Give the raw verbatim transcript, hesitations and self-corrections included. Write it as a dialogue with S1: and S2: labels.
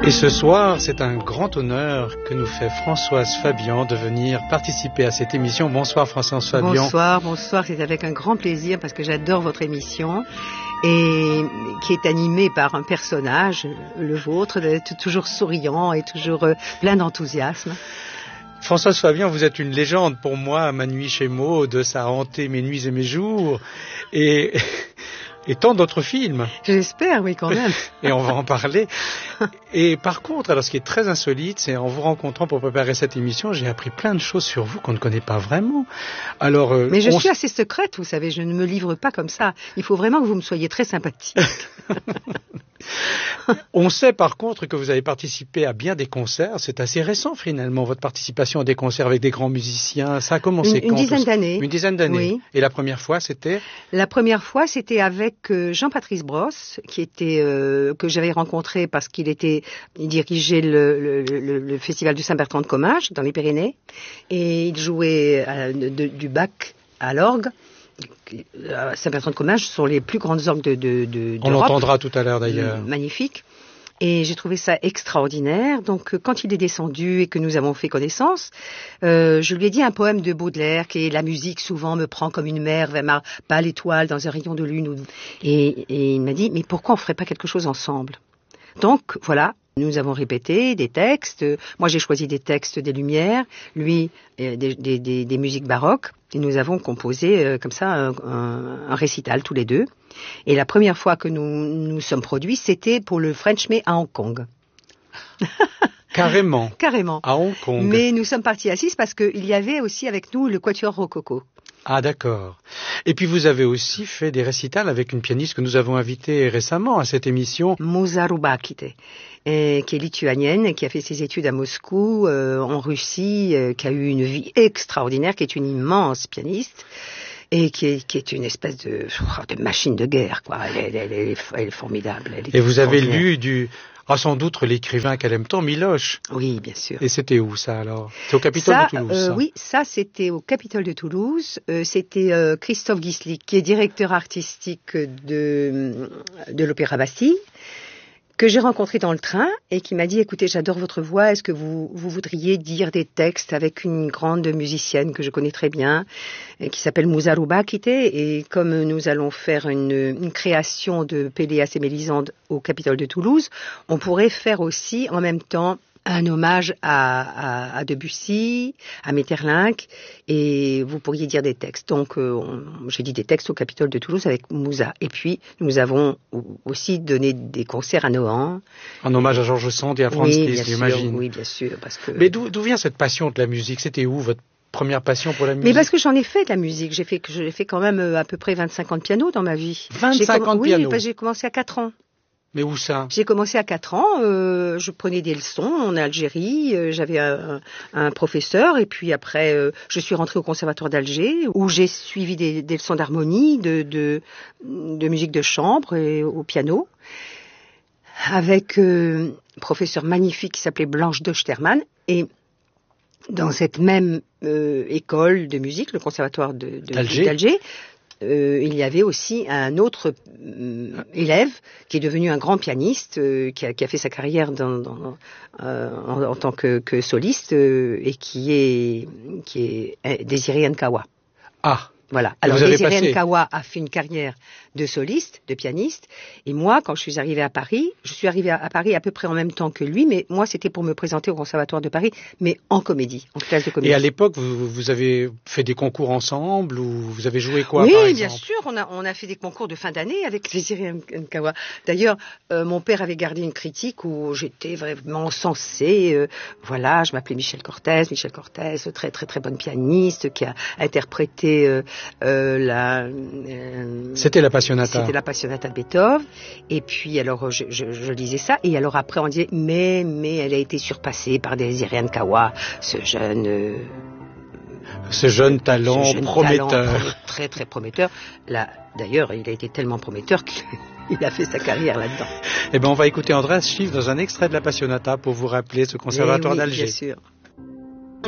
S1: Et ce soir, c'est un grand honneur que nous fait Françoise Fabian de venir participer à cette émission. Bonsoir Françoise Fabian.
S2: Bonsoir, bonsoir, c'est avec un grand plaisir parce que j'adore votre émission et qui est animée par un personnage, le vôtre, toujours souriant et toujours plein d'enthousiasme.
S1: Françoise Fabian, vous êtes une légende pour moi. Ma nuit chez Maud, ça a hanté mes nuits et mes jours. Et... Et tant d'autres films.
S2: J'espère, oui, quand même.
S1: Et on va en parler. Et par contre, alors ce qui est très insolite, c'est en vous rencontrant pour préparer cette émission, j'ai appris plein de choses sur vous qu'on ne connaît pas vraiment. Alors, euh,
S2: mais je
S1: on...
S2: suis assez secrète, vous savez, je ne me livre pas comme ça. Il faut vraiment que vous me soyez très sympathique.
S1: On sait par contre que vous avez participé à bien des concerts. C'est assez récent finalement, votre participation à des concerts avec des grands musiciens. Ça a commencé
S2: une,
S1: quand?
S2: Une dizaine d'années.
S1: Une dizaine d'années.
S2: Oui. Et
S1: la première fois, c'était?
S2: La première fois, c'était avec Jean-Patrice Brosse, qui était euh, que j'avais rencontré parce qu'il était, il dirigeait le, le, le, le festival du Saint-Bertrand-de-Comminges dans les Pyrénées, et il jouait à, de, de, du bac à l'orgue. Saint-Bertrand-de-Comminges sont les plus grandes orgues de, de, de,
S1: On l'entendra tout à l'heure d'ailleurs.
S2: Magnifique. Et j'ai trouvé ça extraordinaire. Donc, quand il est descendu et que nous avons fait connaissance, euh, je lui ai dit un poème de Baudelaire, qui est « La musique souvent me prend comme une mer vers ma pâle étoile dans un rayon de lune. » Et, et il m'a dit « Mais pourquoi on ne ferait pas quelque chose ensemble ?» Donc, voilà. Nous avons répété des textes. Moi, j'ai choisi des textes des Lumières. Lui, des, des, des, des musiques baroques. Et nous avons composé euh, comme ça un, un, un récital tous les deux. Et la première fois que nous nous sommes produits, c'était pour le French May à Hong Kong.
S1: Carrément.
S2: Carrément.
S1: À Hong Kong.
S2: Mais nous sommes partis à six parce qu'il y avait aussi avec nous le Quatuor Rococo.
S1: Ah d'accord. Et puis vous avez aussi fait des récitals avec une pianiste que nous avons invitée récemment à cette émission.
S2: Musa Rubakite, euh, qui est lituanienne, qui a fait ses études à Moscou, euh, en Russie, euh, qui a eu une vie extraordinaire, qui est une immense pianiste. Et qui est, qui est une espèce de, de machine de guerre, quoi. Elle, elle, elle, elle, est, elle est formidable. Elle est
S1: Et vous avez lu du... Ah, sans doute l'écrivain qu'elle aime tant, Miloche.
S2: Oui, bien sûr.
S1: Et c'était où ça alors? C'est au Capitole
S2: ça,
S1: de Toulouse.
S2: Euh,
S1: ça.
S2: Oui, ça c'était au Capitole de Toulouse. Euh, c'était euh, Christophe Gislik, qui est directeur artistique de, de l'Opéra Bastille, que j'ai rencontré dans le train et qui m'a dit « Écoutez, j'adore votre voix, est-ce que vous, vous voudriez dire des textes avec une grande musicienne que je connais très bien, et qui s'appelle Musa Rubakite, et comme nous allons faire une, une création de Péléas et Mélisande au Capitole de Toulouse, on pourrait faire aussi en même temps un hommage à, à, à Debussy, à Maeterlinck, et vous pourriez dire des textes. Donc, euh, on, j'ai dit des textes au Capitole de Toulouse avec Musa. Et puis, nous avons aussi donné des concerts à Nohant.
S1: En hommage à Georges Sand et à Franz
S2: oui,
S1: Liszt, j'imagine.
S2: Oui, bien sûr. Parce que...
S1: Mais d'où, d'où vient cette passion de la musique? C'était où votre première passion pour la musique?
S2: Mais parce que j'en ai fait de la musique. J'ai fait, j'ai fait quand même euh, à peu près vingt-cinq ans de piano dans ma vie.
S1: vingt-cinq ans de
S2: oui,
S1: piano?
S2: Oui, parce que j'ai commencé à quatre ans.
S1: Mais où ça?
S2: J'ai commencé à quatre ans, euh, je prenais des leçons en Algérie, euh, j'avais un, un professeur et puis après euh, je suis rentrée au conservatoire d'Alger où j'ai suivi des, des leçons d'harmonie, de, de, de musique de chambre et au piano avec euh, un professeur magnifique qui s'appelait Blanche de Sterman. Et dans cette même euh, école de musique, le conservatoire de, de,
S1: d'Alger,
S2: d'Alger Euh, il y avait aussi un autre euh, élève qui est devenu un grand pianiste, euh, qui, a, qui a fait sa carrière dans, dans, euh, en, en tant que, que soliste euh, et qui est, qui est Désiré Nkawa.
S1: Ah.
S2: Voilà. Alors Désiré Nkawa a fait une carrière de soliste, de pianiste, et moi, quand je suis arrivée à Paris, je suis arrivée à, à Paris à peu près en même temps que lui, mais moi, c'était pour me présenter au Conservatoire de Paris, mais en comédie, en classe de comédie.
S1: Et à l'époque, vous, vous avez fait des concours ensemble ou vous avez joué quoi?
S2: Oui,
S1: par exemple?
S2: Bien sûr, on a, on a fait des concours de fin d'année avec Désiré Nkawa. D'ailleurs, euh, mon père avait gardé une critique où j'étais vraiment censée, euh, voilà, je m'appelais Michel Cortez, Michel Cortez, très très très bonne pianiste qui a interprété euh, euh, la... Euh,
S1: C'était la Passionata.
S2: C'était la Passionata de Beethoven. Et puis, alors, je, je, je lisais ça. Et alors, après, on disait, mais, mais, elle a été surpassée par Désiré Nkawa, ce jeune... Euh,
S1: ce jeune talent
S2: ce jeune
S1: prometteur.
S2: Talent, très, très prometteur. Là, d'ailleurs, il a été tellement prometteur qu'il a fait sa carrière là-dedans.
S1: Eh bien, on va écooter Andreas Schiff dans un extrait de la Passionata pour vous rappeler ce conservatoire
S2: oui,
S1: d'Alger.
S2: Bien sûr.